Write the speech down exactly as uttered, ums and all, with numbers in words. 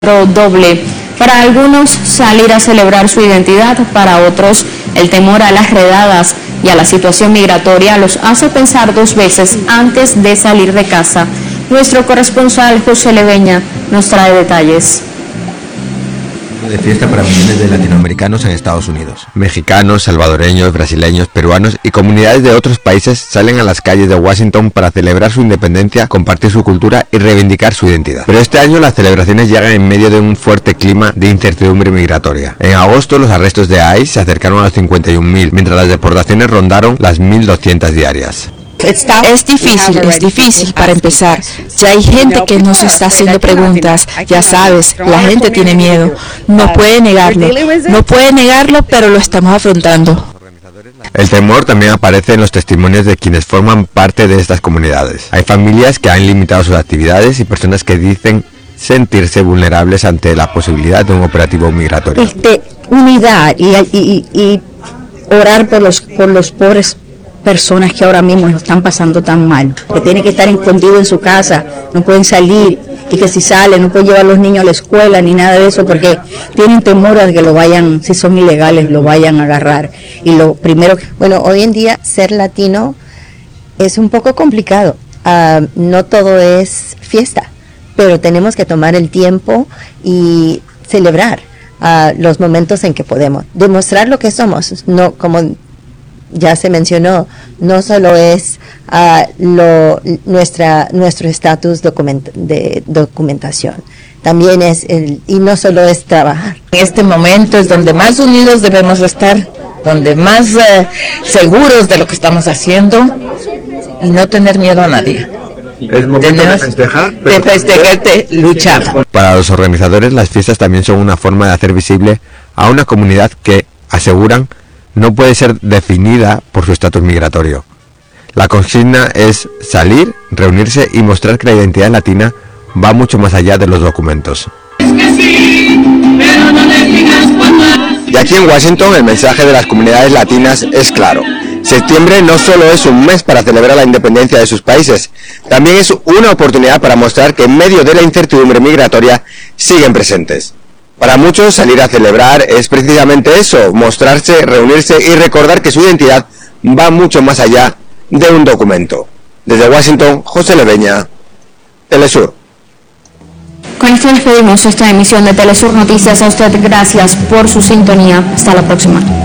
doble. Para algunos, salir a celebrar su identidad, para otros, el temor a las redadas y a la situación migratoria los hace pensar dos veces antes de salir de casa. Nuestro corresponsal José Leveña nos trae detalles. De fiesta para millones de latinoamericanos en Estados Unidos. Mexicanos, salvadoreños, brasileños, peruanos y comunidades de otros países salen a las calles de Washington para celebrar su independencia, compartir su cultura y reivindicar su identidad. Pero este año las celebraciones llegan en medio de un fuerte clima de incertidumbre migratoria. En agosto los arrestos de I C E se acercaron a los cincuenta y un mil, mientras las deportaciones rondaron las mil doscientas diarias. Es difícil, es difícil para empezar. Ya hay gente que nos está haciendo preguntas. Ya sabes, la gente tiene miedo. No puede negarlo, no puede negarlo, pero lo estamos afrontando. El temor también aparece en los testimonios de quienes forman parte de estas comunidades. Hay familias que han limitado sus actividades y personas que dicen sentirse vulnerables ante la posibilidad de un operativo migratorio. Este, unidad y, y, y orar por los, por los pobres personas que ahora mismo lo están pasando tan mal, que tienen que estar escondidos en su casa, no pueden salir, y que si salen no pueden llevar a los niños a la escuela ni nada de eso porque tienen temor a que lo vayan, si son ilegales, lo vayan a agarrar. Y lo primero que... Bueno, hoy en día ser latino es un poco complicado. Uh, no todo es fiesta, pero tenemos que tomar el tiempo y celebrar uh, los momentos en que podemos. Demostrar lo que somos, no como... ya se mencionó, no solo es uh, lo, nuestra, nuestro estatus document, de documentación, también es, el, y no solo es trabajar. En este momento es donde más unidos debemos estar, donde más uh, seguros de lo que estamos haciendo y no tener miedo a nadie. Es momento de festejar, de festejar, de luchar. Para los organizadores, las fiestas también son una forma de hacer visible a una comunidad que, aseguran, no puede ser definida por su estatus migratorio. La consigna es salir, reunirse y mostrar que la identidad latina va mucho más allá de los documentos. Y aquí en Washington el mensaje de las comunidades latinas es claro. Septiembre no solo es un mes para celebrar la independencia de sus países, también es una oportunidad para mostrar que en medio de la incertidumbre migratoria siguen presentes. Para muchos salir a celebrar es precisamente eso, mostrarse, reunirse y recordar que su identidad va mucho más allá de un documento. Desde Washington, José Leveña, Telesur. Con esto despedimos esta emisión de Telesur Noticias. A usted gracias por su sintonía. Hasta la próxima.